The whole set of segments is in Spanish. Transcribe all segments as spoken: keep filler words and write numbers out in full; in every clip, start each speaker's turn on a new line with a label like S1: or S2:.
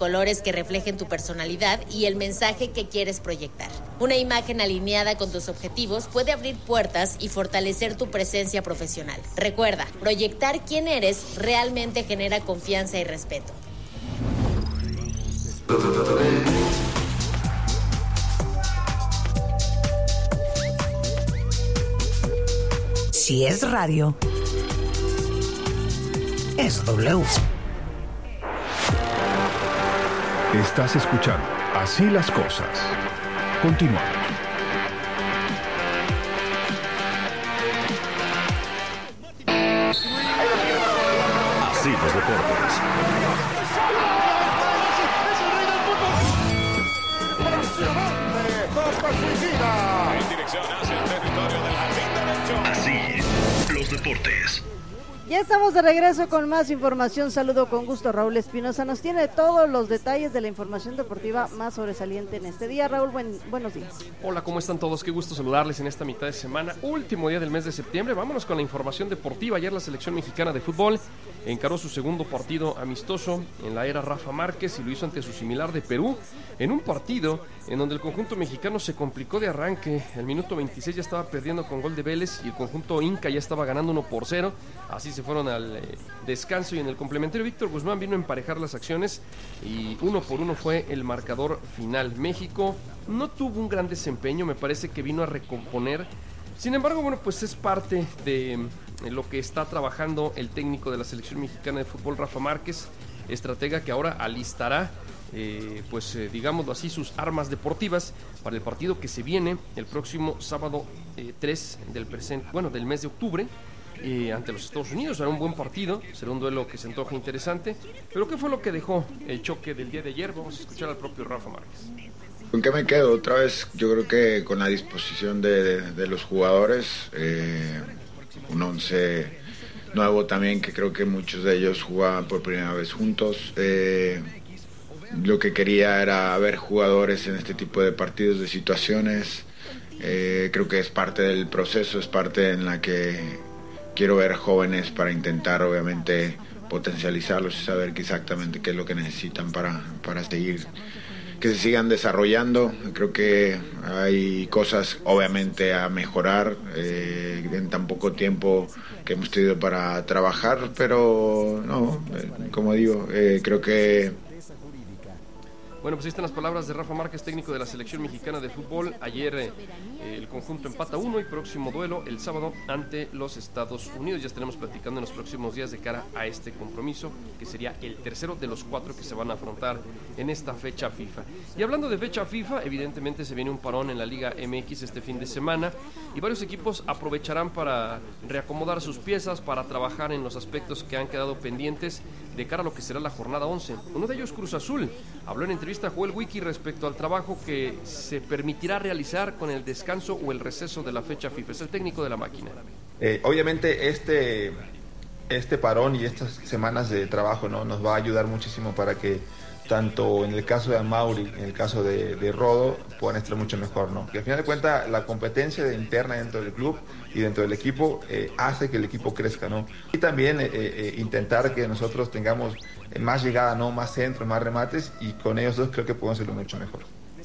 S1: colores que reflejen tu personalidad y el mensaje que quieres proyectar. Una imagen alineada con tus objetivos puede abrir puertas y fortalecer tu presencia profesional. Recuerda, proyectar quién eres realmente genera confianza y respeto.
S2: Si es radio, es W.
S3: Estás escuchando Así las Cosas. Continuamos. Así los deportes.
S4: En dirección hacia el territorio del jardín derecho.
S3: Así los deportes.
S5: Ya estamos de regreso con más información. Saludo con gusto a Raúl Espinosa. Nos tiene todos los detalles de la información deportiva más sobresaliente en este día. Raúl, buen, buenos días.
S6: Hola, ¿cómo están todos? Qué gusto saludarles en esta mitad de semana, último día del mes de septiembre. Vámonos con la información deportiva. Ayer la selección mexicana de fútbol encaró su segundo partido amistoso en la era Rafa Márquez y lo hizo ante su similar de Perú, en un partido en donde el conjunto mexicano se complicó de arranque. El minuto veintiséis ya estaba perdiendo con gol de Vélez y el conjunto Inca ya estaba ganando uno por cero. Así se fueron al eh, descanso y en el complementario Víctor Guzmán vino a emparejar las acciones y uno por uno fue el marcador final. México no tuvo un gran desempeño, me parece que vino a recomponer. Sin embargo, bueno, pues es parte de eh, lo que está trabajando el técnico de la selección mexicana de fútbol, Rafa Márquez, estratega que ahora alistará Eh, pues eh, digámoslo así, sus armas deportivas para el partido que se viene el próximo sábado eh, tres del presente, bueno, del mes de octubre eh, ante los Estados Unidos. Será un buen partido, será un duelo que se antoja interesante. Pero ¿qué fue lo que dejó el choque del día de ayer? Vamos a escuchar al propio Rafa Márquez.
S7: ¿Con qué me quedo? Otra vez, yo creo que con la disposición de, de, de los jugadores, eh, un once nuevo también, que creo que muchos de ellos jugaban por primera vez juntos. Eh, Lo que quería era ver jugadores en este tipo de partidos, de situaciones. Eh, creo que es parte del proceso, es parte en la que quiero ver jóvenes para intentar, obviamente, potencializarlos y saber exactamente qué es lo que necesitan para, para seguir, que se sigan desarrollando. Creo que hay cosas, obviamente, a mejorar eh, en tan poco tiempo que hemos tenido para trabajar, pero no, eh, como digo, eh, creo que
S6: Bueno, pues ahí están las palabras de Rafa Márquez, técnico de la selección mexicana de fútbol. Ayer eh, el conjunto empata uno y próximo duelo el sábado ante los Estados Unidos. Ya estaremos platicando en los próximos días de cara a este compromiso, que sería el tercero de los cuatro que se van a afrontar en esta fecha FIFA. Y hablando de fecha FIFA, evidentemente se viene un parón en la Liga M X este fin de semana y varios equipos aprovecharán para reacomodar sus piezas, para trabajar en los aspectos que han quedado pendientes de cara a lo que será la jornada once. Uno de ellos, Cruz Azul, habló en entrevista a Joel Wiki respecto al trabajo que se permitirá realizar con el descanso o el receso de la fecha FIFA. Es el técnico de la máquina.
S8: Eh, obviamente este, este parón y estas semanas de trabajo, ¿no?, nos va a ayudar muchísimo para que tanto en el caso de Amauri, en el caso de, de Rodo, puedan estar mucho mejor, ¿no? Que al final de cuentas la competencia de interna dentro del club y dentro del equipo eh, hace que el equipo crezca, ¿no? Y también eh, eh, intentar que nosotros tengamos más llegada, ¿no?, más centros, más remates, y con ellos dos creo que podemos hacerlo mucho mejor.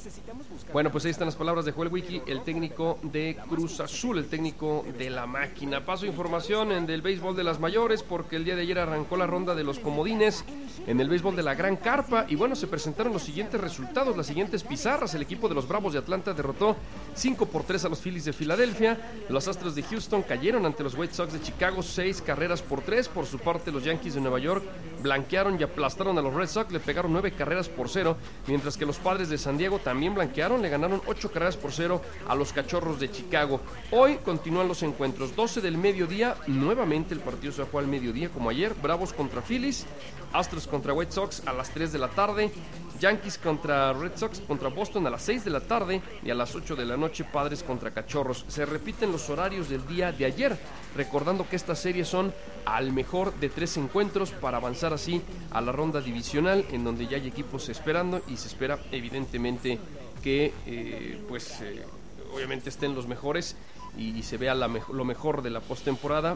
S6: Bueno, pues ahí están las palabras de Joel Wiki, el técnico de Cruz Azul, el técnico de la máquina. Paso información en del béisbol de las mayores, porque el día de ayer arrancó la ronda de los comodines en el béisbol de la Gran Carpa, y bueno, se presentaron los siguientes resultados, las siguientes pizarras. El equipo de los Bravos de Atlanta derrotó cinco por tres a los Phillies de Filadelfia. Los Astros de Houston cayeron ante los White Sox de Chicago, seis carreras por tres. Por su parte, los Yankees de Nueva York blanquearon y aplastaron a los Red Sox, le pegaron nueve carreras por cero, mientras que los Padres de San Diego también blanquearon, le ganaron ocho carreras por cero a los Cachorros de Chicago. Hoy continúan los encuentros, doce del mediodía, nuevamente el partido se jugó al mediodía como ayer. Bravos contra Phillies, Astros contra White Sox a las tres de la tarde, Yankees contra Red Sox, contra Boston a las seis de la tarde, y a las ocho de la noche Padres contra Cachorros. Se repiten los horarios del día de ayer, recordando que estas series son al mejor de tres encuentros para avanzar así a la ronda divisional, en donde ya hay equipos esperando y se espera evidentemente que eh, pues eh, obviamente estén los mejores. y, y se vea la me- lo mejor de la postemporada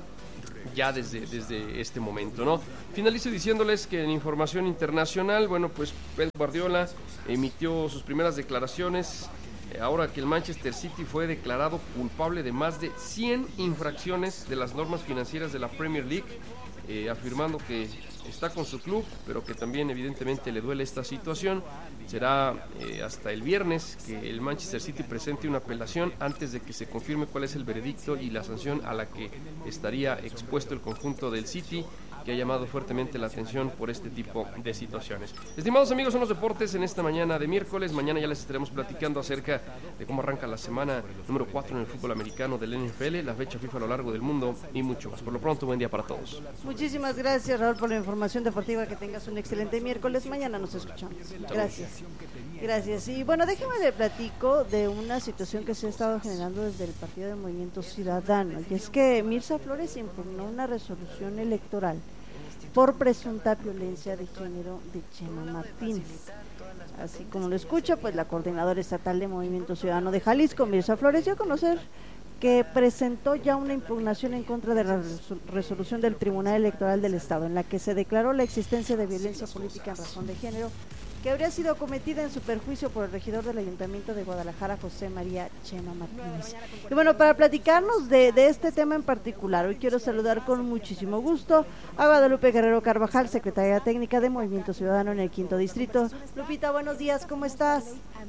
S6: ya desde, desde este momento, ¿no? Finalizo diciéndoles que en información internacional, bueno, pues Pep Guardiola emitió sus primeras declaraciones eh, ahora que el Manchester City fue declarado culpable de más de cien infracciones de las normas financieras de la Premier League, eh, afirmando que está con su club, pero que también evidentemente le duele esta situación. Será eh, hasta el viernes que el Manchester City presente una apelación antes de que se confirme cuál es el veredicto y la sanción a la que estaría expuesto el conjunto del City, que ha llamado fuertemente la atención por este tipo de situaciones. Estimados amigos, son los deportes en esta mañana de miércoles. Mañana ya les estaremos platicando acerca de cómo arranca la semana número cuatro en el fútbol americano del N F L, la fecha FIFA a lo largo del mundo y mucho más. Por lo pronto, buen día para todos.
S5: Muchísimas gracias, Raúl, por la información deportiva. Que tengas un excelente miércoles. Mañana nos escuchamos. Gracias. Gracias. Y bueno, déjeme le platico de una situación que se ha estado generando desde el Partido de Movimiento Ciudadano. Y es que Mirza Flores impugnó una resolución electoral por presunta violencia de género de Chema Martínez. Así como lo escucha, pues la coordinadora estatal de Movimiento Ciudadano de Jalisco, Mirza Flores, dio a conocer que presentó ya una impugnación en contra de la resolución del Tribunal Electoral del Estado, en la que se declaró la existencia de violencia política en razón de género que habría sido cometida en su perjuicio por el regidor del Ayuntamiento de Guadalajara, José María Chema Martínez. Y bueno, para platicarnos de, de este tema en particular, hoy quiero saludar con muchísimo gusto a Guadalupe Guerrero Carvajal, secretaria técnica de Movimiento Ciudadano en el Quinto Distrito. Lupita, buenos días, ¿cómo estás?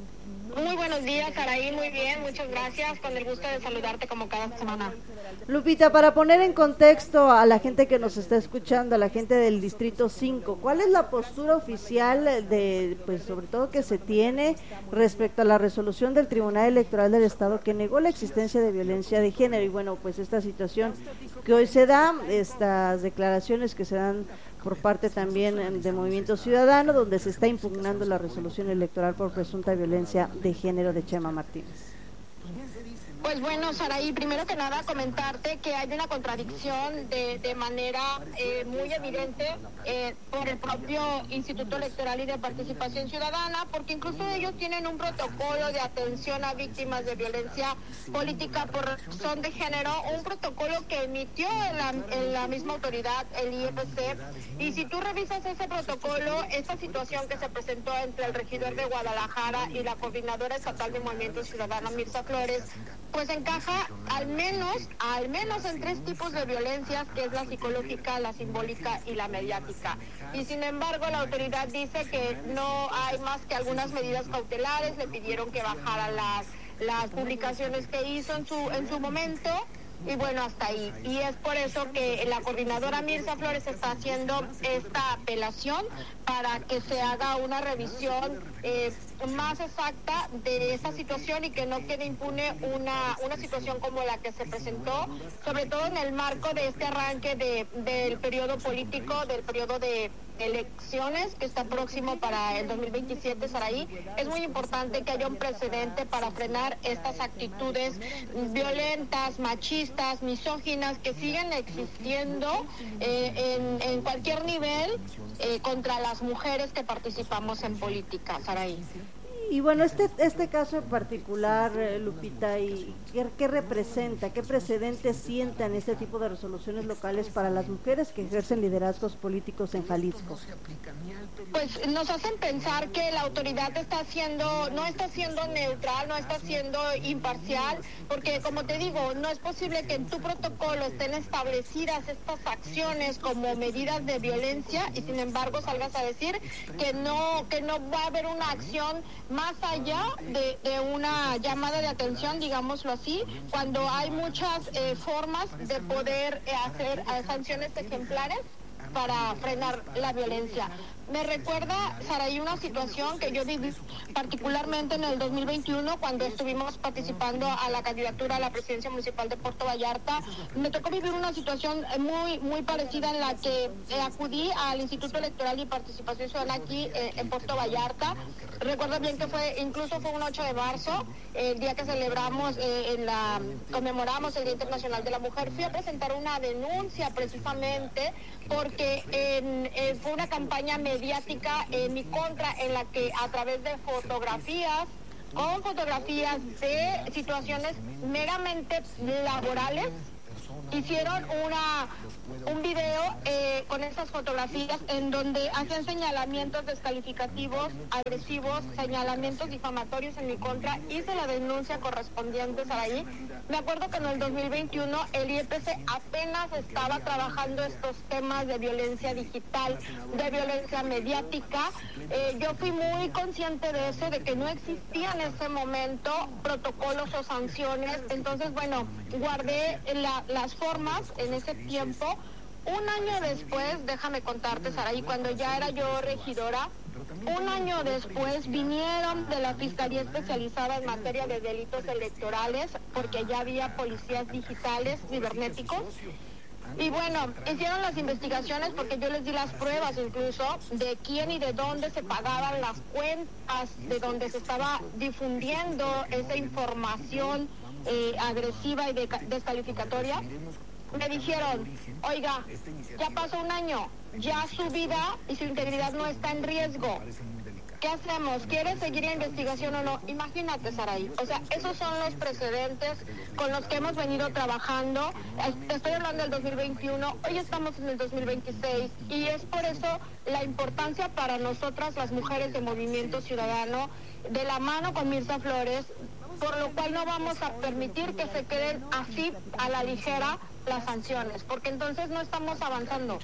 S9: Muy buenos días, Saraí, muy bien, muchas gracias, con el gusto de saludarte como cada semana.
S5: Lupita, para poner en contexto a la gente que nos está escuchando, a la gente del Distrito cinco, ¿cuál es la postura oficial de, pues sobre todo que se tiene respecto a la resolución del Tribunal Electoral del Estado que negó la existencia de violencia de género? Y bueno, pues esta situación que hoy se da, estas declaraciones que se dan por parte también de Movimiento Ciudadano, donde se está impugnando la resolución electoral por presunta violencia de género de Chema Martínez.
S9: Pues bueno, Saraí, primero que nada comentarte que hay una contradicción de, de manera eh, muy evidente eh, por el propio Instituto Electoral y de Participación Ciudadana, porque incluso ellos tienen un protocolo de atención a víctimas de violencia política por razón de género, un protocolo que emitió en la, en la misma autoridad, el I F C, y si tú revisas ese protocolo, esta situación que se presentó entre el regidor de Guadalajara y la coordinadora estatal de Movimiento Ciudadano, Mirza Flores, pues encaja al menos, al menos en tres tipos de violencias, que es la psicológica, la simbólica y la mediática. Y sin embargo, la autoridad dice que no hay más que algunas medidas cautelares, le pidieron que bajara las, las publicaciones que hizo en su, en su momento, y bueno, hasta ahí. Y es por eso que la coordinadora Mirza Flores está haciendo esta apelación para que se haga una revisión eh, más exacta de esa situación y que no quede impune una, una situación como la que se presentó, sobre todo en el marco de este arranque de, del periodo político, del periodo de elecciones que está próximo para el dos mil veintisiete, Saraí. Es muy importante que haya un precedente para frenar estas actitudes violentas, machistas, misóginas que siguen existiendo eh, en, en cualquier nivel eh, contra las mujeres que participamos en política, Saraí.
S5: Y bueno, este este caso en particular, eh, Lupita, ¿y qué, qué representa? ¿Qué precedentes sientan este tipo de resoluciones locales para las mujeres que ejercen liderazgos políticos en Jalisco?
S9: Pues nos hacen pensar que la autoridad está haciendo, no está siendo neutral, no está siendo imparcial, porque como te digo, no es posible que en tu protocolo estén establecidas estas acciones como medidas de violencia y sin embargo salgas a decir que no, que no va a haber una acción más allá de, de una llamada de atención, digámoslo así, cuando hay muchas eh, formas de poder eh, hacer eh, sanciones ejemplares para frenar la violencia. Me recuerda, Saraí, una situación que yo viví particularmente en el dos mil veintiuno cuando estuvimos participando a la candidatura a la presidencia municipal de Puerto Vallarta. Me tocó vivir una situación muy muy parecida en la que eh, acudí al Instituto Electoral y Participación Ciudadana aquí eh, en Puerto Vallarta. Recuerdo bien que fue, incluso fue un ocho de marzo, eh, el día que celebramos, eh, en la conmemoramos el Día Internacional de la Mujer. Fui a presentar una denuncia precisamente porque en, eh, fue una campaña mediática en mi contra, en la que a través de fotografías con fotografías de situaciones meramente laborales. Hicieron una un video eh, con esas fotografías en donde hacían señalamientos descalificativos, agresivos, señalamientos difamatorios en mi contra. Hice la denuncia correspondiente ahí. Me acuerdo que en el dos mil veintiuno el I E P C apenas estaba trabajando estos temas de violencia digital, de violencia mediática. Eh, yo fui muy consciente de eso, de que no existía en ese momento protocolos o sanciones. Entonces, bueno, guardé la, las formas en ese tiempo. Un año después, déjame contarte, Saraí, cuando ya era yo regidora, un año después vinieron de la Fiscalía Especializada en Materia de Delitos Electorales, porque ya había policías digitales, cibernéticos. Y bueno, hicieron las investigaciones porque yo les di las pruebas incluso de quién y de dónde se pagaban las cuentas, de dónde se estaba difundiendo esa información eh, agresiva y de, descalificatoria. Me dijeron, oiga, ya pasó un año, ya su vida y su integridad no está en riesgo. ¿Qué hacemos? ¿Quieres seguir la investigación o no? Imagínate, Saraí. O sea, esos son los precedentes con los que hemos venido trabajando. Estoy hablando del dos mil veintiuno, hoy estamos en el dos mil veintiséis y es por eso la importancia para nosotras, las mujeres de Movimiento Ciudadano, de la mano con Mirza Flores, por lo cual no vamos a permitir que se queden así a la ligera las sanciones, porque entonces no estamos avanzando.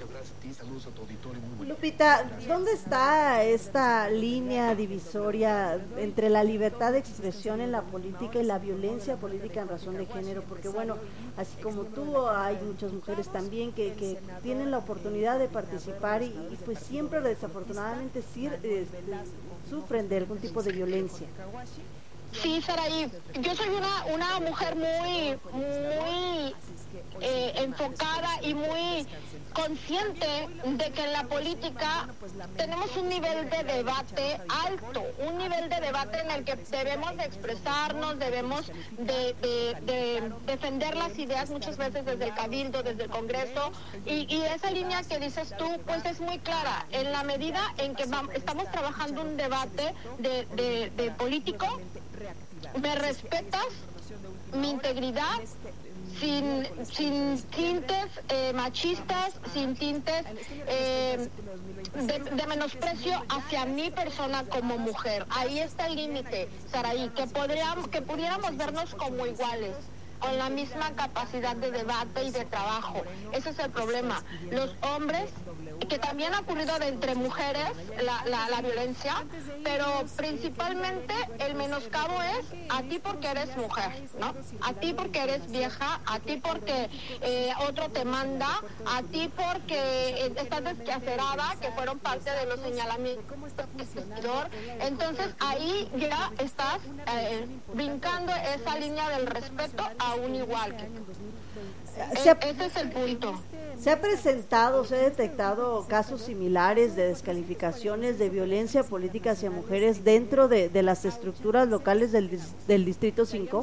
S5: Lupita, ¿dónde está esta línea divisoria entre la libertad de expresión en la política y la violencia política en razón de género? Porque bueno, así como tú, hay muchas mujeres también que, que tienen la oportunidad de participar y, y pues siempre desafortunadamente sí, eh, sufren de algún tipo de violencia.
S9: Sí, Saraí, yo soy una, una mujer muy, muy eh, enfocada y muy consciente de que en la política tenemos un nivel de debate alto, un nivel de debate en el que debemos de expresarnos, debemos de, de, de defender las ideas muchas veces desde el Cabildo, desde el Congreso, y, y esa línea que dices tú, pues es muy clara. En la medida en que vamos, estamos trabajando un debate de, de, de político, me respetas mi integridad, sin, sin tintes eh, machistas, sin tintes eh, de, de menosprecio hacia mi persona como mujer. Ahí está el límite, Saraí, que podríamos, que pudiéramos vernos como iguales, con la misma capacidad de debate y de trabajo. Ese es el problema. Los hombres, que también ha ocurrido de entre mujeres la, la, la violencia, pero principalmente el menoscabo es a ti porque eres mujer, ¿no? A ti porque eres vieja, a ti porque eh, otro te manda, a ti porque estás desquacerada, que fueron parte de los señalamientos del vestidor. Entonces ahí ya estás eh, brincando esa línea del respeto a un igual.
S5: Se ha,
S9: Ese es el punto.
S5: Se ha presentado, se ha detectado casos similares de descalificaciones de violencia política hacia mujeres dentro de, de las estructuras locales del, del Distrito cinco.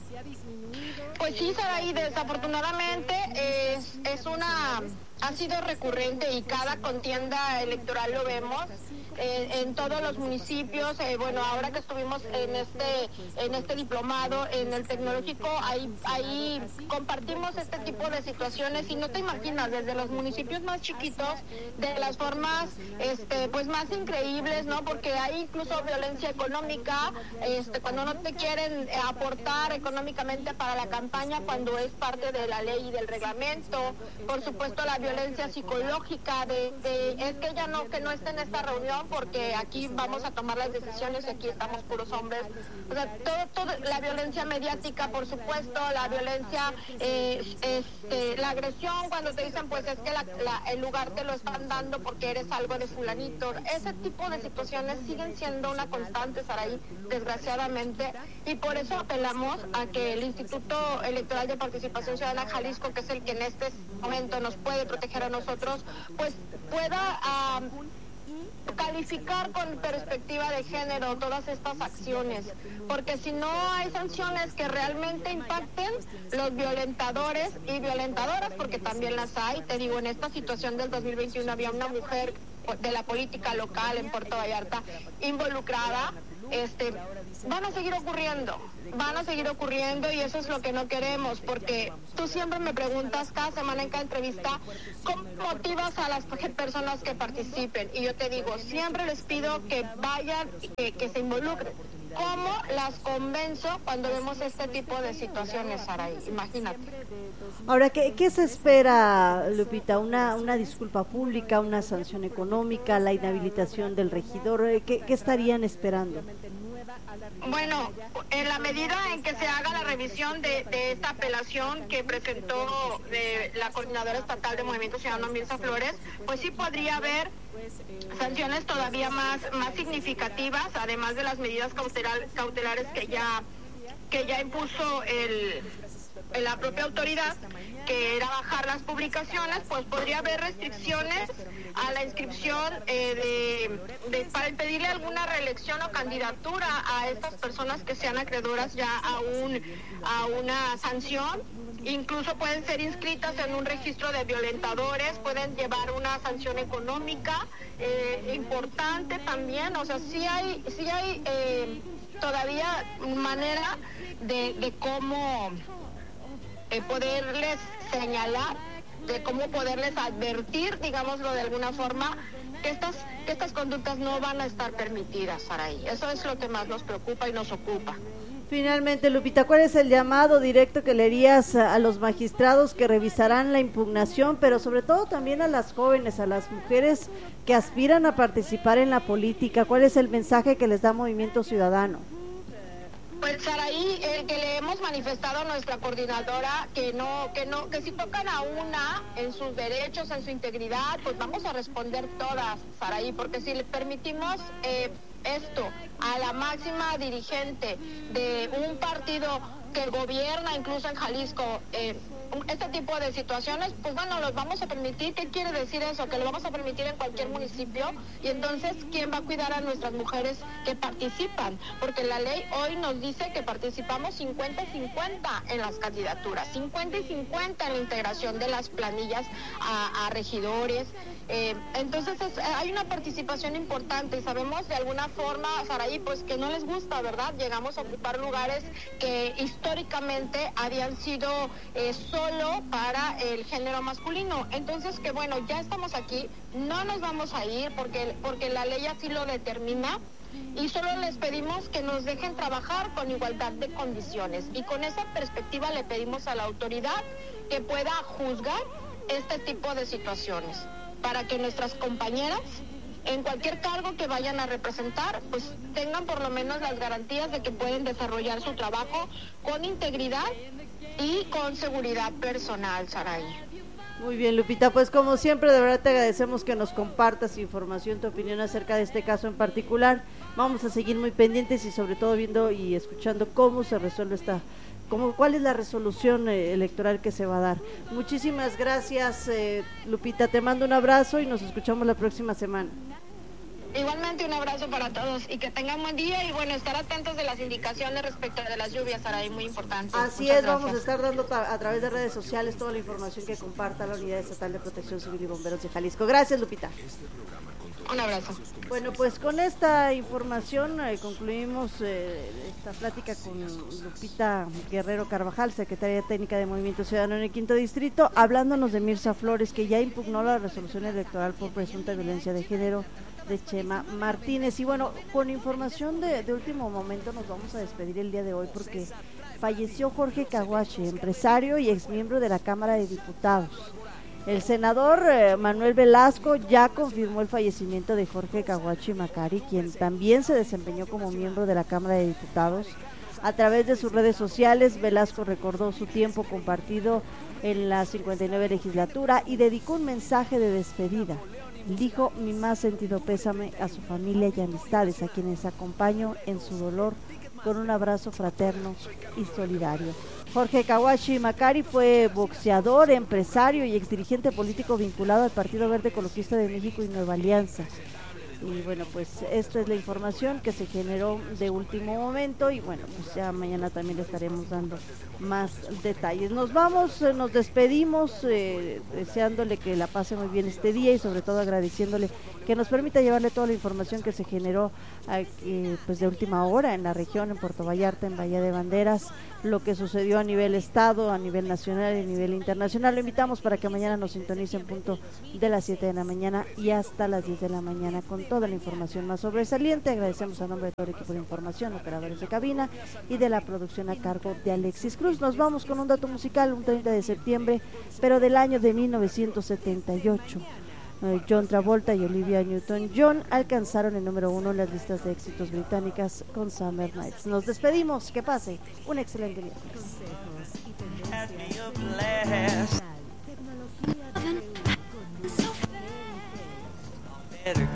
S9: Pues sí, Saraí, desafortunadamente es, es una, ha sido recurrente y cada contienda electoral lo vemos. Eh, en todos los municipios, eh, bueno, ahora que estuvimos en este en este diplomado en el tecnológico, ahí ahí compartimos este tipo de situaciones y no te imaginas, desde los municipios más chiquitos, de las formas este pues más increíbles, ¿no? Porque hay incluso violencia económica, este cuando no te quieren aportar económicamente para la campaña, cuando es parte de la ley y del reglamento. Por supuesto, la violencia psicológica de, de es que ella no que no esté en esta reunión porque aquí vamos a tomar las decisiones y aquí estamos puros hombres. O sea, todo, todo, la violencia mediática, por supuesto, la violencia, eh, este, la agresión cuando te dicen, pues es que la, la, el lugar te lo están dando porque eres algo de fulanito. Ese tipo de situaciones siguen siendo una constante, Saraí, desgraciadamente, y por eso apelamos a que el Instituto Electoral de Participación Ciudadana Jalisco, que es el que en este momento nos puede proteger a nosotros, pues pueda um, calificar con perspectiva de género todas estas acciones, porque si no hay sanciones que realmente impacten, los violentadores y violentadoras, porque también las hay, te digo, en esta situación del dos mil veintiuno había una mujer de la política local en Puerto Vallarta involucrada, este, van a seguir ocurriendo, van a seguir ocurriendo y eso es lo que no queremos, porque tú siempre me preguntas cada semana en cada entrevista, ¿cómo motivas a las personas que participen? Y yo te digo, siempre les pido que vayan y que, que se involucren. ¿Cómo las convenzo cuando vemos este tipo de situaciones, Saraí? Imagínate.
S5: Ahora, ¿qué, qué se espera, Lupita? ¿Una, una disculpa pública, una sanción económica, la inhabilitación del regidor? ¿Qué, qué estarían esperando?
S9: Bueno, en la medida en que se haga la revisión de, de esta apelación que presentó de la Coordinadora Estatal de Movimiento Ciudadano, Mirza Flores, pues sí podría haber sanciones todavía más, más significativas, además de las medidas cautelar, cautelares que ya, que ya impuso el, la propia autoridad, que era bajar las publicaciones, pues podría haber restricciones a la inscripción eh, de, de para impedirle alguna reelección o candidatura a estas personas que sean acreedoras ya a un a una sanción. Incluso pueden ser inscritas en un registro de violentadores, pueden llevar una sanción económica eh, importante también. O sea, sí hay sí hay eh, todavía manera de, de cómo eh, poderles señalar, de cómo poderles advertir, digámoslo de alguna forma, que estas que estas conductas no van a estar permitidas, Saraí. Eso es lo que más nos preocupa y nos ocupa.
S5: Finalmente, Lupita, ¿cuál es el llamado directo que le harías a, a los magistrados que revisarán la impugnación, pero sobre todo también a las jóvenes, a las mujeres que aspiran a participar en la política? ¿Cuál es el mensaje que les da Movimiento Ciudadano?
S9: Pues, Saraí, el que le hemos manifestado a nuestra coordinadora que no, que no, que si tocan a una en sus derechos, en su integridad, pues vamos a responder todas, Saraí, porque si le permitimos eh, esto a la máxima dirigente de un partido que gobierna incluso en Jalisco, eh, este tipo de situaciones, pues bueno, los vamos a permitir. ¿Qué quiere decir eso? Que lo vamos a permitir en cualquier municipio. Y entonces, ¿quién va a cuidar a nuestras mujeres que participan? Porque la ley hoy nos dice que participamos cincuenta y cincuenta en las candidaturas, cincuenta y cincuenta en la integración de las planillas a, a regidores. Eh, entonces es, hay una participación importante y sabemos de alguna forma, Saraí, pues que no les gusta, ¿verdad? Llegamos a ocupar lugares que históricamente habían sido eh, solo para el género masculino. Entonces, que bueno, ya estamos aquí, no nos vamos a ir porque, porque la ley así lo determina. Y solo les pedimos que nos dejen trabajar con igualdad de condiciones. Y con esa perspectiva le pedimos a la autoridad que pueda juzgar este tipo de situaciones, para que nuestras compañeras, en cualquier cargo que vayan a representar, pues tengan por lo menos las garantías de que pueden desarrollar su trabajo con integridad y con seguridad personal, Saraí.
S5: Muy bien, Lupita, pues como siempre, de verdad te agradecemos que nos compartas información, tu opinión acerca de este caso en particular. Vamos a seguir muy pendientes y sobre todo viendo y escuchando cómo se resuelve esta, cómo, cuál es la resolución eh, electoral que se va a dar. Muchísimas gracias, eh, Lupita, te mando un abrazo y nos escuchamos la próxima semana.
S9: Igualmente un abrazo para todos y que tengan buen día y bueno, estar atentos de las indicaciones respecto de las lluvias, Saraí, muy importante.
S5: Así
S9: Muchas
S5: es,
S9: gracias.
S5: vamos a estar dando a través de redes sociales toda la información que comparta la Unidad Estatal de Protección Civil y Bomberos de Jalisco. Gracias, Lupita.
S9: Un abrazo.
S5: Bueno, pues con esta información eh, concluimos eh, esta plática con Lupita Guerrero Carvajal, secretaria técnica de Movimiento Ciudadano en el Quinto Distrito, hablándonos de Mirza Flores, que ya impugnó la resolución electoral por presunta violencia de género de Chema Martínez. Y bueno, con información de, de último momento nos vamos a despedir el día de hoy porque falleció Jorge Caguachi, empresario y exmiembro de la Cámara de Diputados. El senador eh, Manuel Velasco ya confirmó el fallecimiento de Jorge Caguachi Macari, quien también se desempeñó como miembro de la Cámara de Diputados. A través de sus redes sociales, Velasco recordó su tiempo compartido en la cincuenta y nueve legislatura y dedicó un mensaje de despedida. Dijo: mi más sentido pésame a su familia y amistades, a quienes acompaño en su dolor con un abrazo fraterno y solidario. Jorge Caguachi Macari fue boxeador, empresario y exdirigente político vinculado al Partido Verde Ecologista de México y Nueva Alianza. Y bueno, pues esta es la información que se generó de último momento y bueno, pues ya mañana también le estaremos dando más detalles. Nos vamos, eh, nos despedimos eh, deseándole que la pase muy bien este día y sobre todo agradeciéndole que nos permita llevarle toda la información que se generó eh, pues de última hora en la región, en Puerto Vallarta, en Bahía de Banderas, lo que sucedió a nivel estado, a nivel nacional y a nivel internacional. Lo invitamos para que mañana nos sintonice en punto de las siete de la mañana y hasta las diez de la mañana con toda la información más sobresaliente. Agradecemos a nombre de todo el equipo de información, operadores de cabina y de la producción a cargo de Alexis Cruz. Nos vamos con un dato musical, un treinta de septiembre, pero del año de mil novecientos setenta y ocho. John Travolta y Olivia Newton-John alcanzaron el número uno en las listas de éxitos británicas con Summer Nights. Nos despedimos, que pase un excelente día.